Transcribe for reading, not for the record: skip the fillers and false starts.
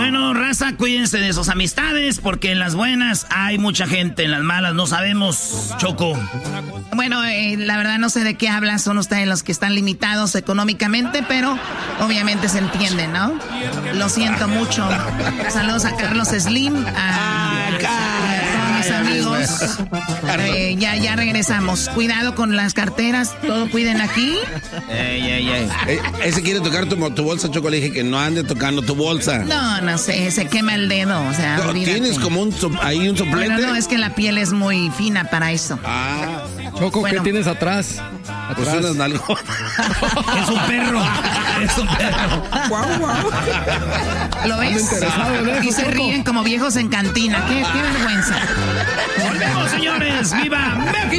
Bueno, raza, cuídense de sus amistades, porque en las buenas hay mucha gente, en las malas no sabemos, Choco. Bueno, la verdad no sé de qué hablan, son ustedes los que están limitados económicamente, pero obviamente se entiende, ¿no? Lo siento mucho. Saludos a Carlos Slim, a todos mis amigos. Ya regresamos. Cuidado con las carteras, todo cuiden aquí. Ese quiere tocar tu bolsa, Choco, le dije que no ande tocando tu bolsa. No sé, se quema el dedo, o sea, ¿Tienes como un soplete? Bueno, no, es que la piel es muy fina para eso. Choco, bueno. ¿qué tienes atrás? Pues unas nalgonas. Es un perro. ¿Lo ves? Y se ríen como viejos en cantina. Qué vergüenza. ¡Volvemos, señores! ¡Viva México!